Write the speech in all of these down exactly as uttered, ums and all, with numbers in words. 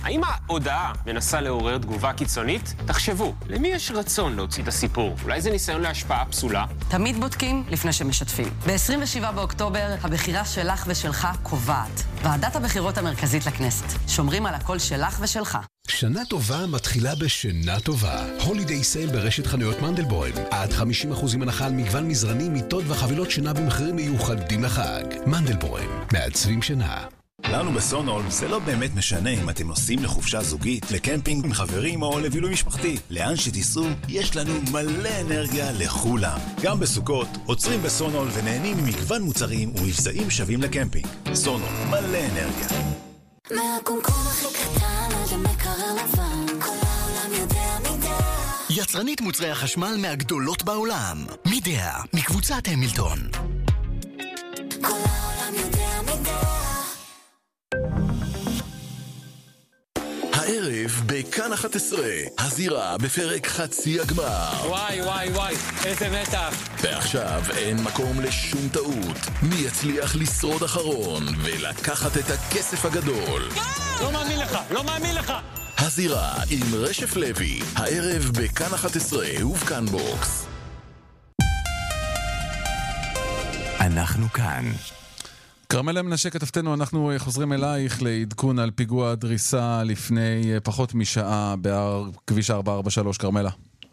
האם ההודעה מנסה לעורר תגובה קיצונית? תחשבו, למי יש רצון להוציא את הסיפור? אולי זה ניסיון להשפעה פסולה? תמיד בודקים לפני שמשתפים. ב-עשרים ושבעה באוקטובר, הבחירה שלך ושלך קובעת. ועדת הבחירות המרכזית לכנסת. שומרים על הקול שלך ושלך. שנה טובה מתחילה בשינה טובה. הולידיי סייל ברשת חנויות מנדלבוים. עד חמישים אחוז הנחה על מגוון מזרנים, מיטות וחבילות שינה במחירים מיוחדים לחג. מנדלבוים, מעצבים שינה. לנו בסונול זה לא באמת משנה אם אתם נוסעים לחופשה זוגית, לקמפינג עם חברים או לבילוי משפחתי. לאן שתיסעו, יש לנו מלא אנרגיה לכולם. גם בסוכות, עוצרים בסונול ונהנים ממגוון מוצרים ומבצעים שווים לקמפינג. סונול, מלא אנרגיה. מהקומקום הכי קטן עד המקרר לבן, כל העולם יודע מידע. יצרנית מוצרי החשמל מהגדולות בעולם. מידע, מקבוצת המילטון. כל העולם יודע מידע. הערב בכאן אחת עשרה, הזירה בפרק חצי הגמר. וואי וואי וואי, איזה מתח. ועכשיו אין מקום לשום טעות. מי יצליח לשרוד אחרון ולקחת את הכסף הגדול? לא מאמין לך, לא מאמין לך. הזירה עם רשף לוי, הערב בכאן אחת עשרה ובכאן בוקס. אנחנו כאן. כרמלה מנשה כתבתנו, אנחנו חוזרים אלייך לעדכון על פיגוע דריסה לפני פחות משעה בכביש ארבע ארבע שלוש. כרמלה.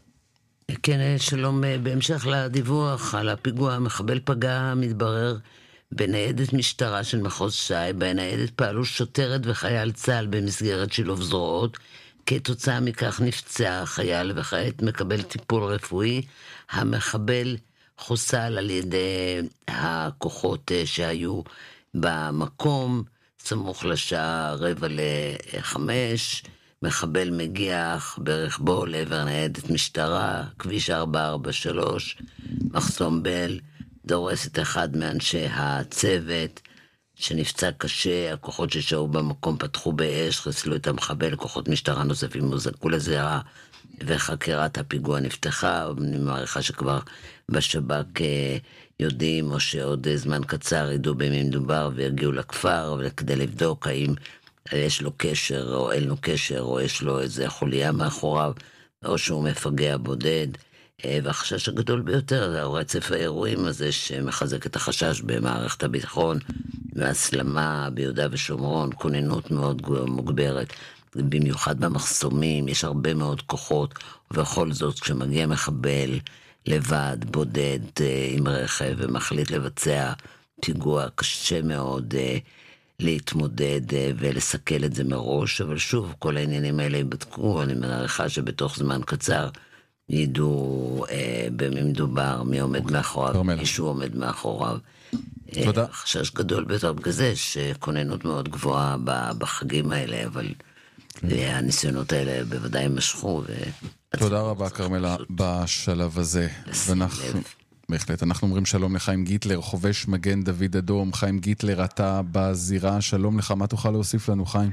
כן, שלום. בהמשך לדיווח על הפיגוע, המחבל פגע, מתברר, בניידת משטרה של מחוז ש"י. בניידת פעלו שוטרת וחייל צה"ל במסגרת שילוב זרועות. כתוצאה מכך נפצע חייל וכעת מקבל טיפול רפואי. המחבל חוסל על ידי הכוחות שהיו במקום, סמוך לשעה רבע לחמש. מחבל מגיח ברכבו לעבר ניידת משטרה, כביש ארבע ארבע שלוש, מחסום בל, דורס את אחד מאנשי הצוות שנפצע קשה. הכוחות ששהו במקום פתחו באש, חיסלו את המחבל. כוחות משטרה נוספים הוזעקו לזירה וחקירת הפיגוע נפתחה. אני מעריכה שכבר בשב"כ יודעים, או שעוד זמן קצר ידעו במי מדובר ויגיעו לכפר כדי לבדוק האם יש לו קשר או אין לו קשר, או יש לו איזה חוליה מאחוריו, או שהוא מפגע בודד. והחשש הגדול ביותר זה רצף האירועים הזה שמחזק את החשש במערכת הביטחון, והסלמה ביהודה ושומרון, כוננות מאוד מוגברת, במיוחד במחסומים, יש הרבה מאוד כוחות, ובכל זאת כשמגיע מחבל לבד, בודד, עם רכב, ומחליט לבצע פיגוע קשה מאוד להתמודד ולסכל את זה מראש. אבל שוב, כל העניינים האלה ייבדקו, אני מעריכה שבתוך זמן קצר ידעו אה, במי מדובר, מי עומד מאחוריו, מישהו עומד מאחוריו. תודה. אה, חשש גדול ביותר בגלל שכוננות מאוד גבוהה בחגים האלה, אבל הניסיונות האלה בוודאי משכו. תודה רבה כרמלה בשלב הזה. ואנחנו, בהחלט, אנחנו אומרים שלום לחיים גיטלר, חובש מגן דוד אדום. חיים גיטלר, אתה בזירה, שלום לך, מה תוכל להוסיף לנו, חיים?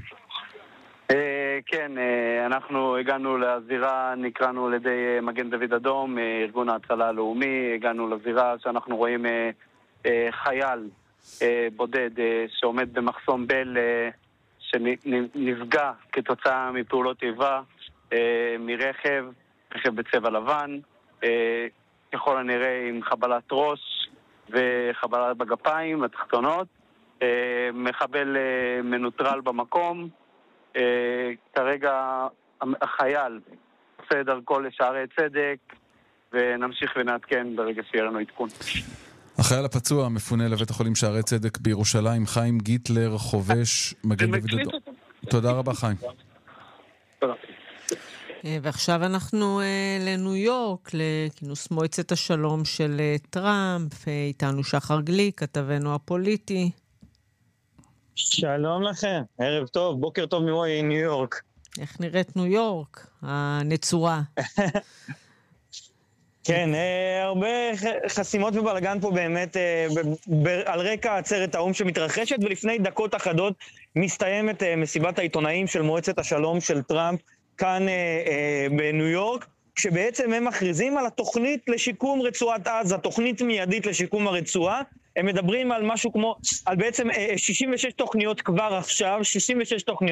כן, אנחנו הגענו לזירה, נקראנו על ידי מגן דוד אדום, ארגון ההצלה הלאומי. הגענו לזירה שאנחנו רואים חייל בודד שעומד במחסום בל, שנפגע כתוצאה מפעולות איבה מרכב, רכב בצבע לבן, ככל הנראה עם חבלת ראש וחבלת בגפיים התחתונות. מחבל מנוטרל במקום. כרגע החייל עושה דרכו לשערי צדק, ונמשיך ונעדכן ברגע שיהיה לנו עדכון. החייל הפצוע מפונה לבית החולים שערי צדק בירושלים. חיים גיטלר, חובש מגן דוד אדום. תודה רבה חיים. תודה. ועכשיו אנחנו לניו יורק, לכינוס מועצת השלום של טראמפ. איתנו שחר גליק, כתבנו הפוליטי. שלום לכם, ערב טוב, בוקר טוב מניו יורק. איך נראית ניו יורק, הנצורה? כן, הרבה חסימות ובלגן פה באמת על רקע עצרת האום שמתרחשת, ולפני דקות אחדות מסתיימת מסיבת העיתונאים של מועצת השלום של טראמפ כאן בניו יורק, שבעצם הם מכריזים על התוכנית לשיקום רצועת עזה, תוכנית מיידית לשיקום הרצועה. הם מדברים על משהו כמו, על בעצם שישים ושש תוכניות כבר עכשיו, שישים ושש תוכניות.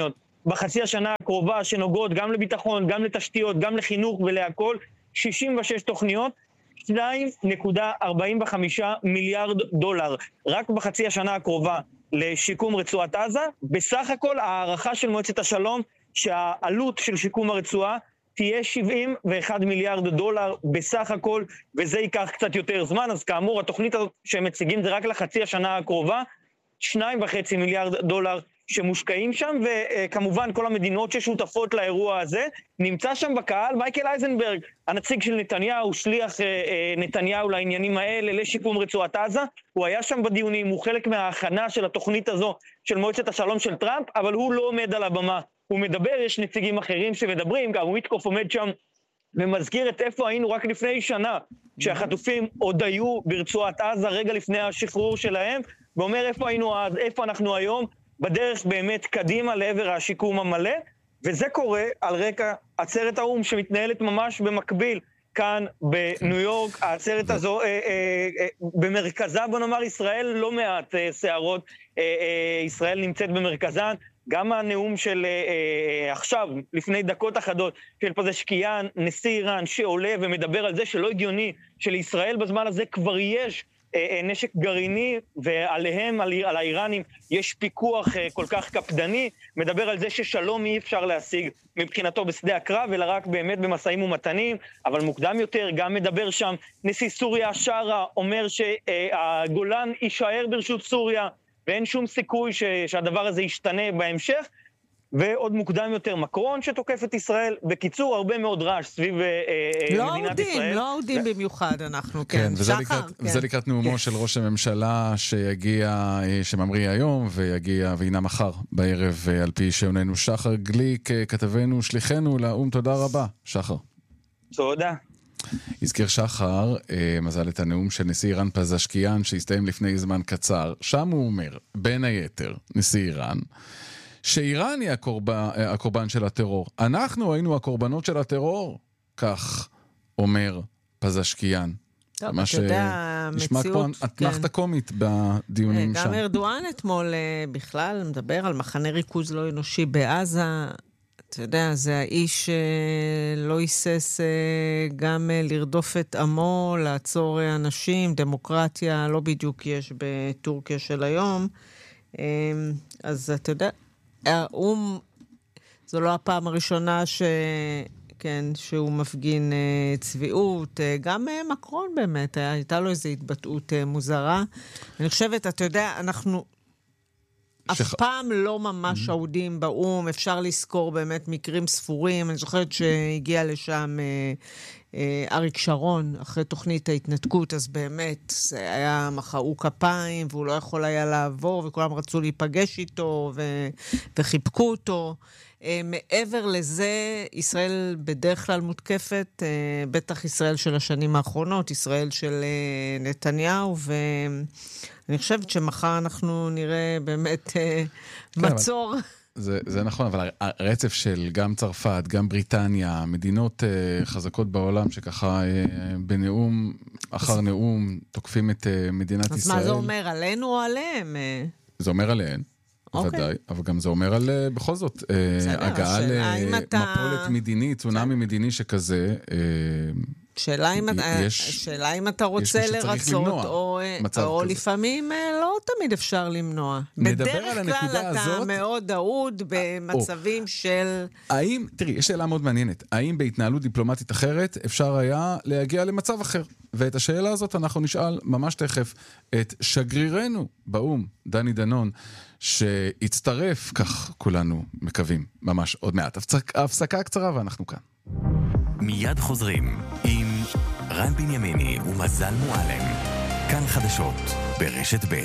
בחצי השנה הקרובה שנוגעות גם לביטחון, גם לתשתיות, גם לחינוך ולהכל, שישים ושש תוכניות, שתיים נקודה ארבעים וחמישה מיליארד דולר, רק בחצי השנה הקרובה לשיקום רצועת עזה. בסך הכל הערכה של מועצת השלום שהעלות של שיקום הרצועה תהיה שבעים ואחד מיליארד דולר בסך הכל, וזה ייקח קצת יותר זמן. אז כאמור, התוכנית הזאת שהם מציגים זה רק לחצי השנה הקרובה, שניים וחצי מיליארד דולר שמושקעים שם, וכמובן כל המדינות ששותפות לאירוע הזה. נמצא שם בקהל מייקל אייזנברג, הנציג של נתניהו, שליח נתניהו לעניינים האלה לשיקום רצועת עזה. הוא היה שם בדיונים, הוא חלק מההכנה של התוכנית הזו של מועצת השלום של טראמפ, אבל הוא לא עומד על הבמה. הוא מדבר, יש נציגים אחרים שמדברים, גם וויטקוף עומד שם ומזכיר את איפה היינו רק לפני שנה, כשהחטופים עוד היו ברצועת עזה רגע לפני השחרור שלהם, ואומר איפה היינו אז, איפה אנחנו היום, בדרך באמת קדימה לעבר השיקום המלא, וזה קורה על רקע עצרת האום שמתנהלת ממש במקביל, כאן בניו יורק. העצרת הזו, אה, אה, אה, במרכזה, בוא נאמר, ישראל לא מעט אה, שערות, אה, אה, ישראל נמצאת במרכזן, גם הנאום של אה, עכשיו, לפני דקות אחדות, של פזשקיאן, נשיא איראן, שעולה ומדבר על זה שלא הגיוני שלישראל בזמן הזה כבר יש אה, אה, נשק גרעיני, ועליהם, על, על האיראנים, יש פיקוח אה, כל כך קפדני, מדבר על זה ששלום אי אפשר להשיג מבחינתו בשדה הקרב, אלא רק באמת במסעים ומתנים, אבל מוקדם יותר גם מדבר שם נשיא סוריה שרה, אומר שהגולן יישאר ברשות סוריה, ואין שום סיכוי ש, שהדבר הזה ישתנה בהמשך, ועוד מוקדם יותר מקרון שתוקף את ישראל. בקיצור, הרבה מאוד רעש סביב לא מדינת עודים, ישראל. לא עודים ו... במיוחד אנחנו, כן. כן, וזה שחר, לקראת, כן. וזה לקראת נאומו כן. של ראש הממשלה שיגיע, שממריא היום, ויגיע וינם מחר בערב, על פי שעוננו שחר גליק, כתבנו, שליחנו לאום. תודה רבה, שחר. תודה. הזכיר שחר, אה, מזל את הנאום של נשיא איראן פזשקיאן שהסתיים לפני זמן קצר. שם הוא אומר, בין היתר, נשיא איראן, שאיראן היא הקורבן, הקורבן של הטרור. אנחנו היינו הקורבנות של הטרור, כך אומר פזשקיאן. טוב, מה אתה יודע, שנשמע כמו אתנחתא כן. קומית בדיונים גם שם. גם ארדואן אתמול בכלל מדבר על מחנה ריכוז לא אנושי בעזה. אתה יודע, זה האיש לא היסס גם לרדוף את עמו, לעצור אנשים, דמוקרטיה לא בדיוק יש בטורקיה של היום. אז אתה יודע, האום, זו לא הפעם הראשונה ש... כן, שהוא מפגין צביעות, גם מקרון באמת, הייתה לו איזו התבטאות מוזרה. אני חושבת, אתה יודע, אנחנו... אף שח... פעם לא ממש עודים באום, אפשר לזכור באמת מקרים ספורים. אני זוכרת שהגיע לשם אה, אה, אריק שרון, אחרי תוכנית ההתנתקות, אז באמת זה היה מחאו כפיים, והוא לא יכול היה לעבור, וכולם רצו להיפגש איתו, ו... וחיבקו אותו. אה, מעבר לזה, ישראל בדרך כלל מותקפת, אה, בטח ישראל של השנים האחרונות, ישראל של אה, נתניהו, ו... אני חושבת שמחר אנחנו נראה באמת כן, מצור. זה, זה נכון, אבל הרצף של גם צרפת, גם בריטניה, מדינות uh, חזקות בעולם שככה uh, בנאום אחר אז... נאום תוקפים את uh, מדינת אז ישראל. אז מה זה אומר, עלינו או עליהם? זה אומר עליהן, אוקיי. ודאי, אבל גם זה אומר על, uh, בכל זאת, uh, הגעה למפולת אתה... מדינית, צונאמי מדיני שכזה... Uh, שאלה אם, יש, שאלה אם אתה רוצה לרצות, או, או לפעמים לא תמיד אפשר למנוע. בדרך כלל אתה הזאת, מאוד אהוד במצבים או, של... האם, תראי, יש שאלה מאוד מעניינת. האם בהתנהלות דיפלומטית אחרת אפשר היה להגיע למצב אחר? ואת השאלה הזאת אנחנו נשאל ממש תכף את שגרירנו באום, דני דנון, שהצטרף, כך כולנו מקווים, ממש עוד מעט. הפסק, הפסקה קצרה ואנחנו כאן. מיד חוזרים עם רן בנימיני ומזל מועלם. כאן חדשות ברשת ב'.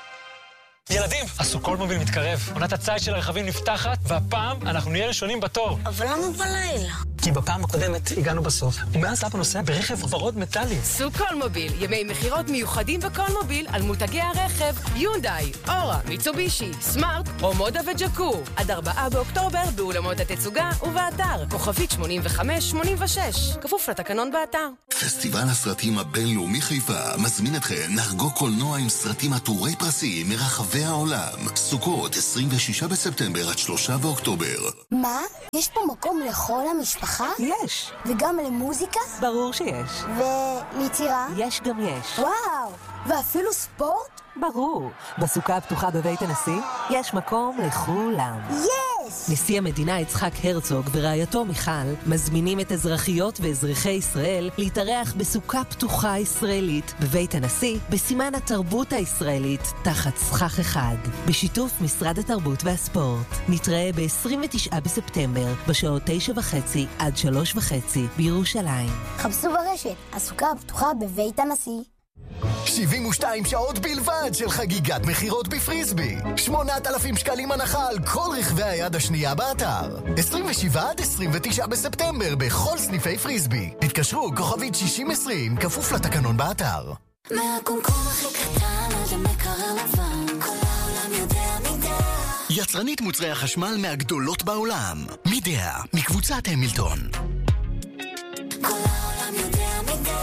ילדים, הסוכולמוביל מתקרב. עונת הציד של הרכבים נפתחת, והפעם אנחנו נהיה ראשונים בתור. אבל למה בלילה? כי בפעם הקודמת הגענו בסוף, ומאז אבא נוסע ברכב ורוד מטלי. סוכולמוביל, ימי מחירות מיוחדים בקולמוביל על מותגי הרכב, יונדאי, אורה, מיצובישי, סמארט, רומודה וג'קור. עד ארבעה באוקטובר באולמות התצוגה ובאתר, כוכבית שמונים וחמש שמונים ושש. כפוף לתקנון באתר. פסטיבל הסרטים הבינלאומי חיפה מזמין אתכם לחגוג קולנוע עם סרטים עטורי פרסים מרחבי העולם. סוכות עשרים ושישה בספטמבר עד שלושה באוקטובר. מה? יש פה מקום לכל המשפחה? יש. וגם למוזיקה? ברור שיש. וליצירה? יש גם יש. וואו! ואפילו ספורט? ברור. בסוכה הפתוחה בבית הנשיא יש מקום לכולם. יס! נשיא המדינה יצחק הרצוג ורעייתו מיכל מזמינים את אזרחיות ואזרחי ישראל להתארח בסוכה פתוחה ישראלית בבית הנשיא בסימן התרבות הישראלית תחת סכך אחד בשיתוף משרד התרבות והספורט. נתראה ב-עשרים ותשעה בספטמבר בשעות תשע וחצי עד שלוש וחצי בירושלים. חפשו ברשת, הסוכה הפתוחה בבית הנשיא. שבעים ושתיים שעות בלבד של חגיגת מחירות בפריסבי. שמונת אלפים שקלים הנחה על כל רכבי היד השנייה באתר. עשרים ושבעה עד עשרים ותשעה בספטמבר בכל סניפי פריסבי. התקשרו כוכבית שישים עשרים כפוף לתקנון באתר. מהקומקום הכי קטן עד המקרר לבן, כל העולם יודע מידע. יצרנית מוצרי החשמל מהגדולות בעולם. מידע, מקבוצת המילטון. כל העולם יודע מידע.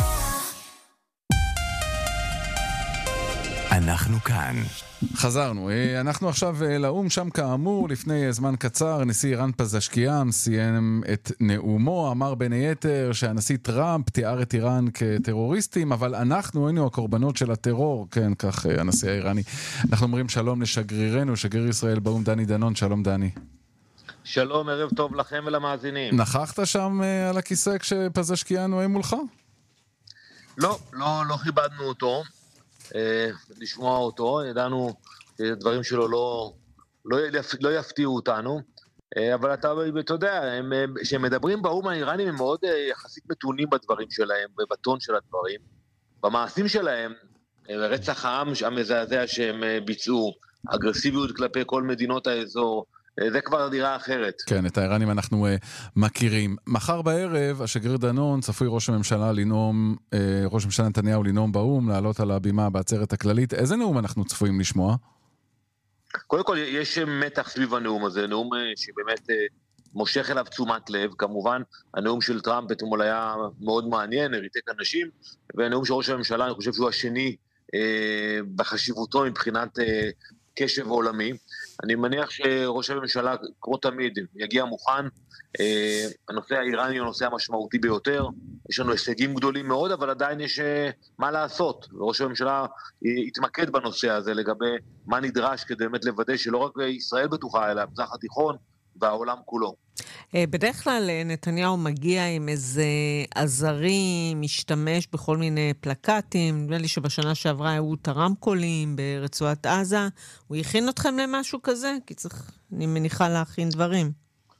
אנחנו כאן. חזרנו, אנחנו עכשיו לאום, שם כאמור לפני זמן קצר נשיא איראן פזשקיאן סיים את נאומו, אמר בין היתר שהנשיא טראמפ תיאר את איראן כטרוריסטים, אבל אנחנו היינו הקורבנות של הטרור, כן, כך הנשיא האיראני. אנחנו אומרים שלום לשגרירנו, שגריר ישראל באום דני דנון. שלום דני. שלום, ערב טוב לכם ולמאזינים. נכחת שם על הכיסא כשפזשקיאן הוא מולך? לא, לא, לא כיבדנו אותו. לשמוע אותו, ידענו דברים שלו לא, לא, לא יפתיעו אותנו, אבל אתה, אתה יודע, שהם מדברים באום האיראנים הם מאוד יחסית מתונים בדברים שלהם, בבטון של הדברים, במעשים שלהם, רצח העם המזעזע שהם ביצעו, אגרסיביות כלפי כל מדינות האזור, זה כבר דירה אחרת. כן, את האיראנים אנחנו uh, מכירים. מחר בערב, השגריר דנון צפוי ראש הממשלה לנאום, uh, ראש הממשלה נתניהו לנאום באום, לעלות על הבימה בעצרת הכללית. איזה נאום אנחנו צפויים לשמוע? קודם כל, יש מתח סביב הנאום הזה, נאום uh, שבאמת uh, מושך אליו תשומת לב. כמובן, הנאום של טראמפ אתמול היה מאוד מעניין, הריתק אנשים, והנאום של ראש הממשלה, אני חושב שהוא השני uh, בחשיבותו מבחינת uh, קשב עולמי. אני מניח שראש הממשלה, כמו תמיד, יגיע מוכן. הנושא האיראני הוא הנושא המשמעותי ביותר. יש לנו הישגים גדולים מאוד, אבל עדיין יש מה לעשות. ראש הממשלה יתמקד בנושא הזה לגבי מה נדרש כדי באמת לוודא שלא רק ישראל בטוחה, אלא המזרח התיכון והעולם כולו. בדרך כלל נתניהו מגיע עם איזה עזרי, משתמש בכל מיני פלקטים, נדמה לי שבשנה שעברה היו טרמקולים ברצועת עזה, הוא יכין אתכם למשהו כזה? כי צריך, אני מניחה להכין דברים.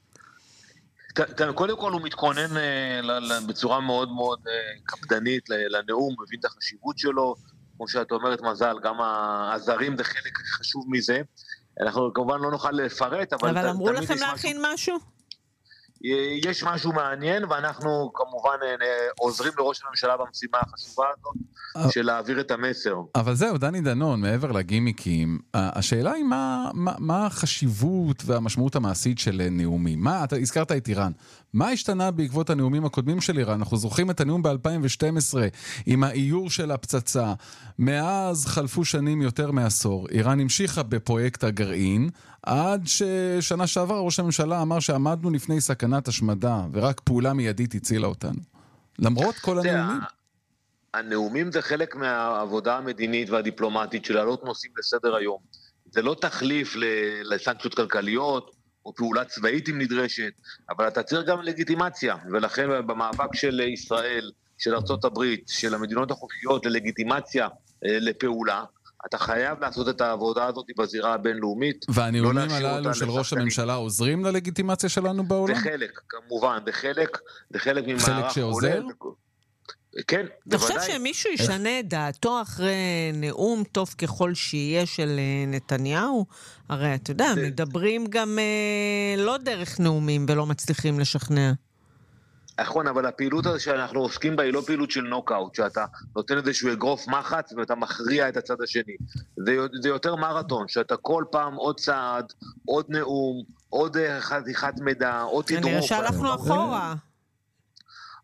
קודם כל הוא מתכונן בצורה מאוד מאוד קפדנית לנאום, מבין את החשיבות שלו, כמו שאת אומרת מזל, גם העזרים זה חלק חשוב מזה, אנחנו כמובן לא נוכל לפרט, אבל... אבל אמרו לכם להכין משהו? יש משהו מעניין, ואנחנו כמובן עוזרים לראש הממשלה במשימה החשובה הזאת, של להעביר את המסר. אבל זהו, דני דנון, מעבר לגימיקים, השאלה היא מה, מה, מה החשיבות והמשמעות המעשית של נאומים? מה, אתה הזכרת את איראן. מה השתנה בעקבות הנאומים הקודמים של איראן? אנחנו זוכרים את הנאום ב-אלפיים ושתים עשרה, עם האיור של הפצצה. מאז חלפו שנים יותר מעשור. איראן המשיכה בפרויקט הגרעין, עד ששנה שעבר ראש הממשלה אמר שעמדנו לפני סכנת השמדה, ורק פעולה מיידית הצילה אותנו. למרות כל הנאומים. הנאומים זה חלק מהעבודה המדינית והדיפלומטית של להעלות נושאים לסדר היום. זה לא תחליף לסנקציות כלכליות, או פעולה צבאית אם נדרשת, אבל אתה צריך גם לגיטימציה, ולכן במאבק של ישראל, של ארצות הברית, של המדינות החופשיות ללגיטימציה לפעולה, אתה חייב לעשות את העבודה הזאת בזירה הבינלאומית. והנאומים הללו של ראש הממשלה עוזרים ללגיטימציה שלנו בעולם? זה חלק, כמובן, זה חלק, זה חלק ממערך. חלק שעוזר? כן, בוודאי. אתה חושב שמישהו ישנה את דעתו אחרי נאום טוב ככל שיהיה של נתניהו? הרי אתה יודע, מדברים גם לא דרך נאומים ולא מצליחים לשכנע. נכון, אבל הפעילות הזו שאנחנו עוסקים בה היא לא פעילות של נוקאוט, שאתה נותן איזשהו אגרוף מחץ ואתה מכריע את הצד השני. זה, זה יותר מרתון, שאתה כל פעם עוד צעד, עוד נאום, עוד חתיכת מידע, עוד תדרוך. נראה שהלכנו אחורה.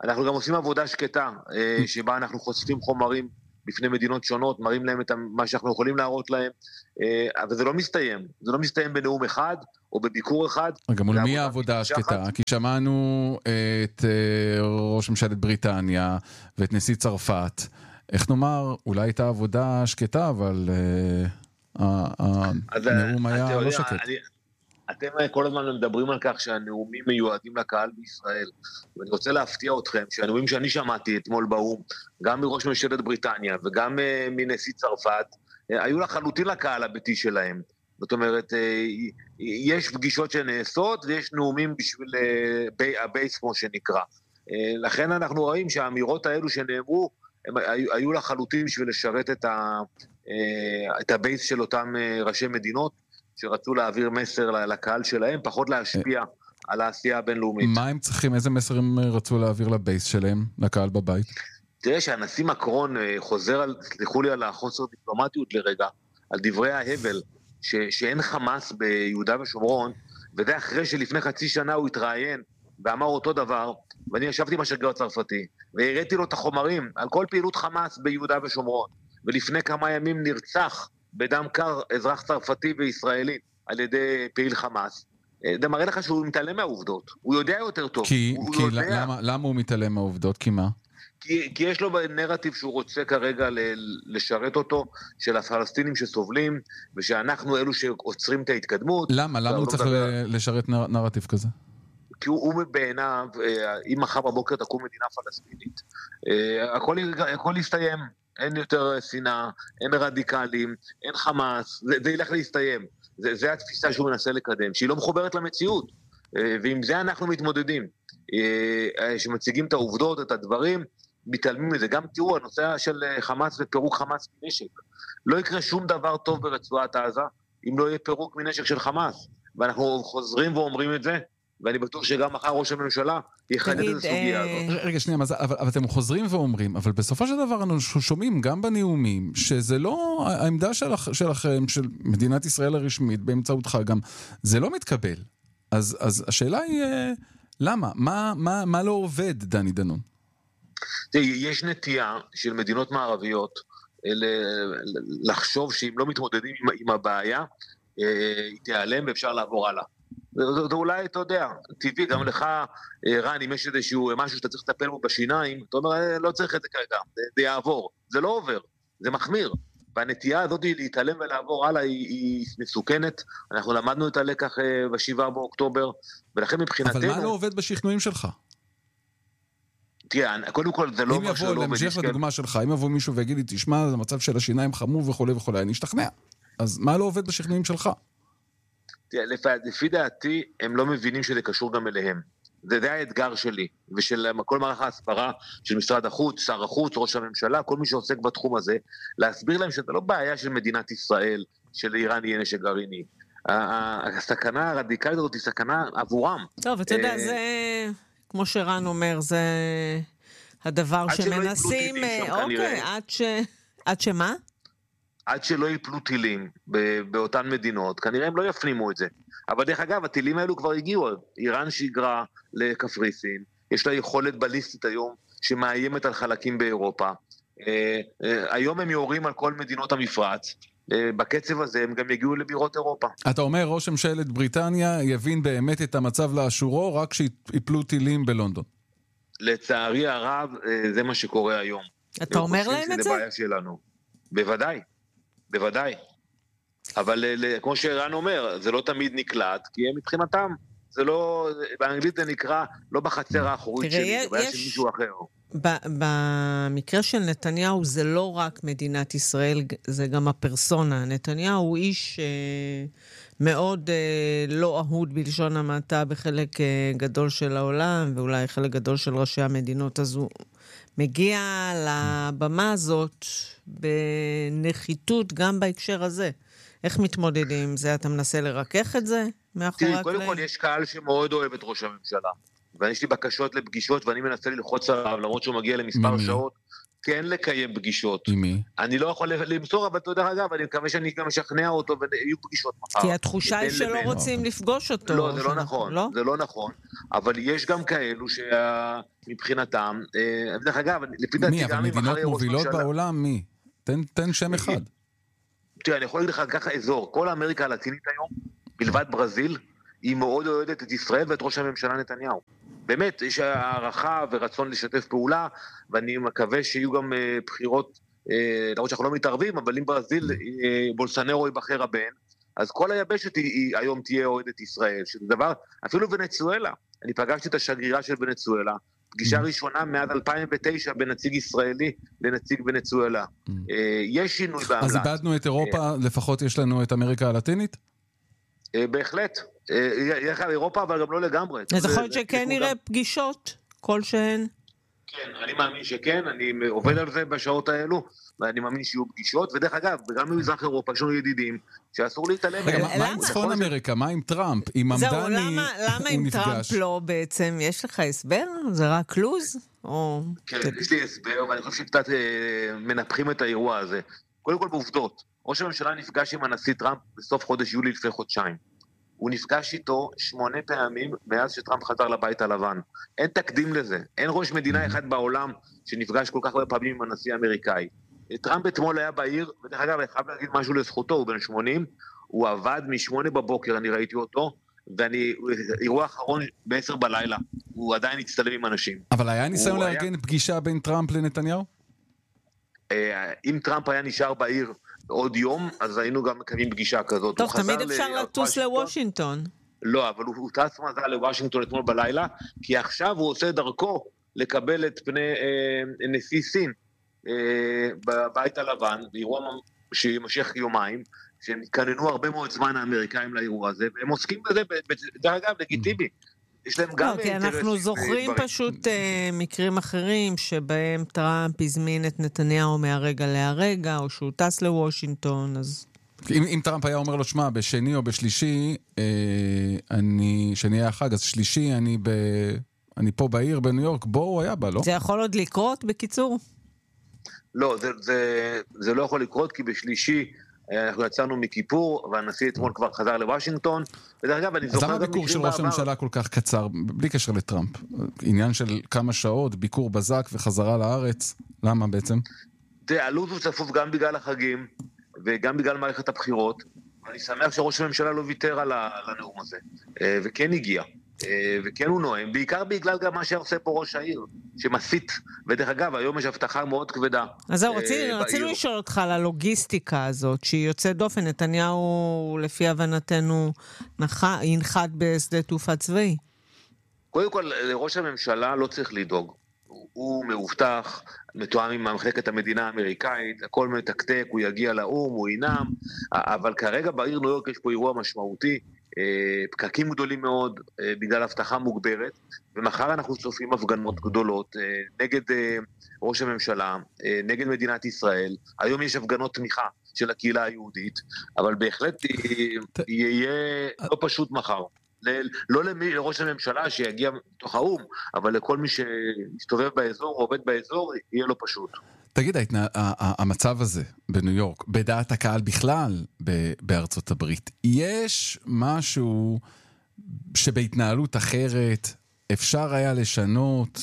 אנחנו גם עושים עבודה שקטה, שבה אנחנו חושפים חומרים בפני מדינות שונות, מראים להם את מה שאנחנו יכולים להראות להם, אבל זה לא מסתיים. זה לא מסתיים בנאום אחד, או בביקור אחד. רגע, מול מי העבודה השקטה? כי שמענו את ראש ממשלת בריטניה, ואת נשיא צרפת. איך נאמר, אולי הייתה עבודה שקטה, אבל הנאום היה לא שקט. אתם כל הזמן מדברים על כך שהנאומים מיועדים לקהל בישראל, ואני רוצה להפתיע אתכם שהנאומים שאני שמעתי אתמול באום, גם מראש ממשלת בריטניה וגם מנשיא צרפת, היו לחלוטין לקהל הביתי שלהם. זאת אומרת, יש פגישות שנעשות ויש נאומים בשביל הבייס כמו שנקרא. לכן אנחנו רואים שהאמירות האלו שנאמרו, הם היו לחלוטין בשביל לשרת את, ה, את הבייס של אותם ראשי מדינות, שרצו להעביר מסר לקהל שלהם, פחות להשפיע על העשייה הבינלאומית. מה הם צריכים, איזה מסר הם רצו להעביר לבייס שלהם, לקהל בבית? תראה שהנשיא מקרון חוזר, על, סליחו לי על החוסר דיפלומטיות לרגע, על דברי ההבל, ש, שאין חמאס ביהודה ושומרון, וזה אחרי שלפני חצי שנה הוא התראיין, ואמר אותו דבר, ואני ישבתי עם השגריר הצרפתי, והראיתי לו את החומרים על כל פעילות חמאס ביהודה ושומרון, ולפני כמה ימים נרצח בדם קר אזרח צרפתי וישראלי על ידי פעיל חמאס. זה מראה לך שהוא מתעלם מהעובדות. הוא יודע יותר טוב. כי, הוא כי יודע. למה, למה הוא מתעלם מהעובדות? כי מה? כי, כי יש לו נרטיב שהוא רוצה כרגע לשרת אותו, של הפלסטינים שסובלים, ושאנחנו אלו שעוצרים את ההתקדמות. למה? למה הוא צריך דבר... לשרת נר, נרטיב כזה? כי הוא, הוא בעיניו, אם מחר בבוקר תקום מדינה פלסטינית, הכל, הכל יסתיים. אין יותר שנאה, אין רדיקלים, אין חמאס, זה, זה ילך להסתיים. זה, זה התפיסה שהוא מנסה לקדם, שהיא לא מחוברת למציאות. ועם זה אנחנו מתמודדים. שמציגים את העובדות, את הדברים, מתעלמים מזה. גם תראו, הנושא של חמאס ופירוק חמאס מנשק. לא יקרה שום דבר טוב ברצועת עזה, אם לא יהיה פירוק מנשק של חמאס. ואנחנו חוזרים ואומרים את זה, ואני בטוח שגם מחר ראש הממשלה יחדד את הסוגיה הזאת. רגע, שנייה, אבל אתם חוזרים ואומרים, אבל בסופו של דבר אנחנו שומעים גם בנאומים, שזה לא, העמדה שלכם, של מדינת ישראל הרשמית, באמצעותך גם, זה לא מתקבל. אז השאלה היא, למה? מה לא עובד, דני דנון? יש נטייה של מדינות מערביות לחשוב שאם לא מתמודדים עם הבעיה, היא תיעלם ואפשר לעבור הלאה. זה אולי, אתה יודע, טבעי, גם לך, רן, אם יש איזשהו משהו שאתה צריך לטפל בו בשיניים, אתה אומר, לא צריך את זה כרגע, זה יעבור. זה לא עובר, זה מחמיר. והנטייה הזאת להתעלם ולעבור הלאה היא, היא מסוכנת. אנחנו למדנו את הלקח בשבעה באוקטובר, ולכן מבחינתנו... אבל מה לא עובד בשכנועים שלך? תראה, קודם כל זה לא מה שלא עובד. אם יבוא, להמשיך לדוגמה שלך, אם יבוא מישהו ויגיד לי, תשמע, זה מצב של השיניים חמור וכו' וכו', אני אשתכנע. אז מה לא עובד בשכנועים שלך? לפי דעתי, הם לא מבינים שזה קשור גם אליהם. זה, זה האתגר שלי, ושל כל מערך ההסברה של משרד החוץ, שר החוץ, ראש הממשלה, כל מי שעוסק בתחום הזה, להסביר להם שזה לא בעיה של מדינת ישראל, של איראן יהיה נשק גרעיני. הסכנה הרדיקלית הזאת היא סכנה עבורם. טוב, אתה יודע, זה, כמו שרן אומר, זה הדבר שמנסים, אוקיי, עד ש... עד שמה? עד שלא ייפלו טילים באותן מדינות, כנראה הם לא יפנימו את זה. אבל דרך אגב, הטילים האלו כבר הגיעו, איראן שיגרה לקפריסין, יש לה יכולת בליסטית היום שמאיימת על חלקים באירופה. היום הם יורים על כל מדינות המפרץ, בקצב הזה הם גם יגיעו לבירות אירופה. אתה אומר, ראש ממשלת בריטניה יבין באמת את המצב לאשורו, רק שיפלו טילים בלונדון. לצערי הרב, זה מה שקורה היום. אתה אומר להם את זה? זה בעיה שלנו. בוודאי. בוודאי. אבל כמו שרן אומר, זה לא תמיד נקלט, כי הם מבחינתם, זה לא, באנגלית זה נקרא, לא בחצר האחורית שלי, זה בעיה של מישהו אחר. במקרה של נתניהו זה לא רק מדינת ישראל, זה גם הפרסונה. נתניהו הוא איש מאוד לא אהוד בלשון המעטה בחלק גדול של העולם, ואולי חלק גדול של ראשי המדינות, אז הוא מגיע לבמה הזאת בנחיתות גם בהקשר הזה. איך מתמודדים עם זה? אתה מנסה לרכך את זה מאחורי הקלעים? תראי, קודם כל יש קהל שמאוד אוהב את ראש הממשלה, ויש לי בקשות לפגישות, ואני מנסה ללחוץ עליו, למרות שהוא מגיע למספר שעות, כן לקיים פגישות. עם מי? אני לא יכול למסור, אבל תודה אגב, אני מקווה שאני גם משכנע אותו ויהיו פגישות מחר. כי התחושה היא שלא רוצים לפגוש אותו. לא, זה לא נכון, זה לא נכון. אבל יש גם כאלו שמבחינתם, דרך אגב, לפי דעתי מי, אבל מדינות מובילות בעולם, מי? תן שם אחד. תראה, אני יכול להגיד לך ככה אזור, כל אמריקה הלטינית היום, בלבד ברזיל, היא מאוד אוהדת את ישראל ואת ראש הממשלה נתניהו. באמת, יש הערכה ורצון לשתף פעולה, ואני מקווה שיהיו גם בחירות, למרות שאנחנו לא מתערבים, אבל אם ברזיל בולסונרו ייבחר הבן, אז כל היבשת היא היום תהיה אוהדת ישראל, שזה דבר, אפילו ונצואלה, אני פגשתי את השגרירה של ונצואלה, פגישה ראשונה מאז אלפיים ותשע בין נציג ישראלי לנציג ונצואלה. יש שינוי בעמלה. אז איבדנו את אירופה, לפחות יש לנו את אמריקה הלטינית? בהחלט. יש לך אירופה, אבל גם לא לגמרי. אז יכול להיות שכן נראה פגישות כלשהן? כן, אני מאמין שכן, אני עובד על זה בשעות האלו, ואני מאמין שיהיו פגישות, ודרך אגב, וגם במזרח אירופה, יש לנו ידידים, שאסור להתעלם. מה עם צפון אמריקה? מה עם טראמפ? עם עמדני הוא נפגש. זהו, למה עם טראמפ לא בעצם? יש לך הסבר? זה רק לוז? כן, יש לי הסבר, ואני חושב שקצת מנפחים את האירוע הזה. קודם כל בעובדות, ראש הממשלה נפגש עם הנשיא טראמפ בסוף חודש יולי לפני חודשיים. הוא נפגש איתו שמונה פעמים מאז שטראמפ חזר לבית הלבן. אין תקדים לזה. אין ראש מדינה אחד בעולם שנפגש כל כך הרבה פעמים עם הנשיא האמריקאי. טראמפ אתמול היה בעיר, ודרך אגב, אני חייב להגיד משהו לזכותו, הוא בן שמונים, הוא עבד משמונה בבוקר, אני ראיתי אותו, ואני, אירוע אחרון בעשר בלילה, הוא עדיין הצטלם עם אנשים. אבל היה ניסיון לארגן היה... פגישה בין טראמפ לנתניהו? אם טראמפ היה נשאר בעיר עוד יום, אז היינו גם מקיימים פגישה כזאת. טוב, תמיד אפשר לטוס לוושינגטון. לא, אבל הוא, הוא טס מזל לוושינגטון אתמול בלילה, כי עכשיו הוא עושה דרכו לקבל את פני אה, נשיא סין אה, בבית הלבן, באירוע שימשך יומיים, שהם התכוננו הרבה מאוד זמן האמריקאים לאירוע הזה, והם עוסקים בזה, דרך אגב, לגיטימי. יש להם גם... לא, כי אנחנו זוכרים פשוט מקרים אחרים, שבהם טראמפ הזמין את נתניהו מהרגע להרגע, או שהוא טס לוושינגטון, אז... אם טראמפ היה אומר לו, שמה, בשני או בשלישי, אני, שני היה חג, אז שלישי, אני פה בעיר בניו יורק, בו הוא היה בה, לא? זה יכול עוד לקרות, בקיצור? לא, זה לא יכול לקרות, כי בשלישי... אנחנו יצאנו מכיפור, והנשיא אתמול כבר חזר לוושינגטון, ודרך אגב, אני זוכר... אז למה ביקור של ראש הממשלה כל כך קצר, בלי קשר לטראמפ? עניין של כמה שעות, ביקור בזק וחזרה לארץ, למה בעצם? תראה, הלו"ז הוא צפוף גם בגלל החגים, וגם בגלל מערכת הבחירות, ואני שמח שראש הממשלה לא ויתר על הנאום הזה, וכן הגיע. וכן הוא נואם, בעיקר בגלל גם מה שעושה פה ראש העיר, שמסית, ודרך אגב, היום יש הבטחה מאוד כבדה. אז זהו, רצינו לשאול אותך על הלוגיסטיקה הזאת, שהיא יוצאת דופן, נתניהו, לפי הבנתנו, ינחת בשדה תעופה צבאי. קודם כל, לראש הממשלה לא צריך לדאוג. הוא מאובטח, מתואם עם מחלקת המדינה האמריקאית, הכל מתקתק, הוא יגיע לאום, הוא ינם, אבל כרגע בעיר ניו יורק יש פה אירוע משמעותי, פקקים גדולים מאוד בגלל הבטחה מוגברת, ומחר אנחנו צופים הפגנות גדולות נגד ראש הממשלה, נגד מדינת ישראל. היום יש הפגנות תמיכה של הקהילה היהודית, אבל בהחלט יהיה לא פשוט מחר. לא לראש הממשלה שיגיע מתוך האום, אבל לכל מי שמסתובב באזור או עובד באזור, יהיה לא פשוט. תגיד, המצב הזה בניו יורק, בדעת הקהל בכלל בארצות הברית, יש משהו שבהתנהלות אחרת אפשר היה לשנות,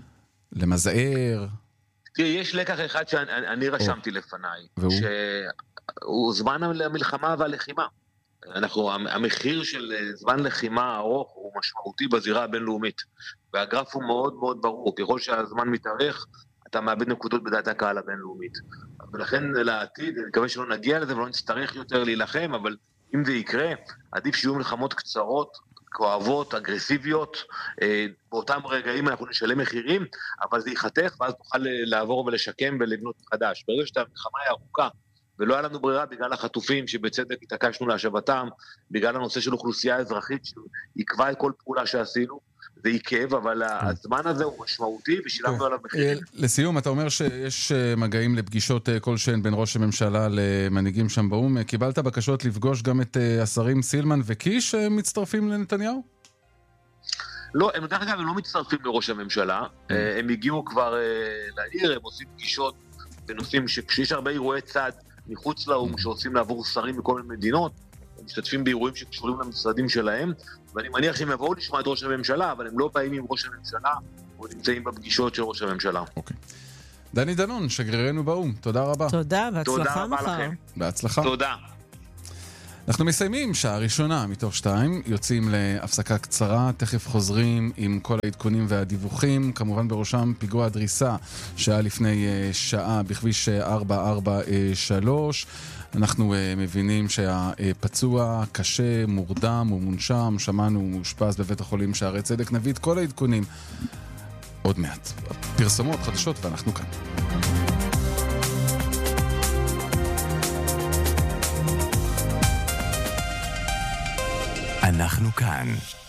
למזער? תראה, יש לקח אחד שאני רשמתי לפניי, שהוא זמן המלחמה והלחימה. אנחנו, המחיר של זמן לחימה ארוך הוא משמעותי בזירה הבינלאומית, והגרף הוא מאוד מאוד ברור, ככל שהזמן מתארך, אתה מאבד נקודות בדעת הקהל הבינלאומית. ולכן לעתיד, אני מקווה שלא נגיע לזה ולא נצטרך יותר להילחם, אבל אם זה יקרה, עדיף שיהיו מלחמות קצרות, כואבות, אגרסיביות, באותם רגעים אנחנו נשלם מחירים, אבל זה ייחתך, ואז נוכל לעבור ולשקם ולבנות חדש. ברגע שהמלחמה היא ארוכה, ולא היה לנו ברירה בגלל החטופים שבצדק התעקשנו להשבתם, בגלל הנושא של אוכלוסייה אזרחית שיקבע את כל פעולה שעשינו, זה עיכב, אבל הזמן הזה הוא משמעותי ושילמנו עליו מחיר. לסיום, אתה אומר שיש מגעים לפגישות כלשהן בין ראש הממשלה למנהיגים שם באום. קיבלת בקשות לפגוש גם את השרים סילמן וקיש שמצטרפים לנתניהו? לא, הם דרך אגב, הם לא מצטרפים לראש הממשלה, הם הגיעו כבר לעיר, הם עושים פגישות בנושאים שכשיש הרבה אירועי צד מחוץ לאום שעושים לעבור שרים מכל מיני מדינות, הם משתתפים באירועים שקשורים למשרדים שלהם, ואני מניח שהם יבואו לשמוע את ראש הממשלה, אבל הם לא באים עם ראש הממשלה, או נמצאים בפגישות של ראש הממשלה. אוקיי. דני דנון, שגרירנו באום, תודה רבה. תודה, והצלחה מחר. תודה רבה לכם. בהצלחה. תודה. אנחנו מסיימים שעה ראשונה מתוך שתיים, יוצאים להפסקה קצרה, תכף חוזרים עם כל העדכונים והדיווחים, כמובן בראשם פיגוע הדריסה שהיה לפני שעה בכביש ארבע ארבע שלוש. אנחנו uh, מבינים שהפצוע קשה, מורדם ומונשם, שמענו ומושפז בבית החולים שערי צדק. נביא את כל העדכונים עוד מעט. פרסומות חדשות ואנחנו כאן. אנחנו כאן.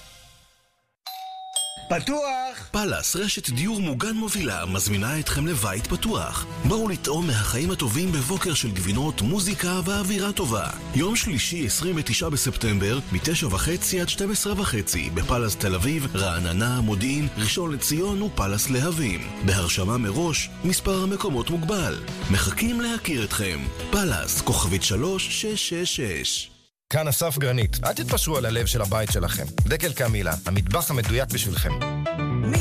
פתוח! פלס, רשת דיור מוגן מובילה, מזמינה אתכם לבית פתוח. בואו לטעום מהחיים הטובים בבוקר של גבינות, מוזיקה ואווירה טובה. יום שלישי, עשרים ותשעה בספטמבר, מתשע וחצי עד שתים עשרה וחצי, בפלס תל אביב, רעננה, מודיעין, ראשון לציון ופלס להבים. בהרשמה מראש, מספר המקומות מוגבל. מחכים להכיר אתכם. פלס, כוכבית שלוש שש שש שש. כאן אסף גרנית, אל תתפשרו על הלב של הבית שלכם. דקל קמילה, המטבח המדויק בשבילכם.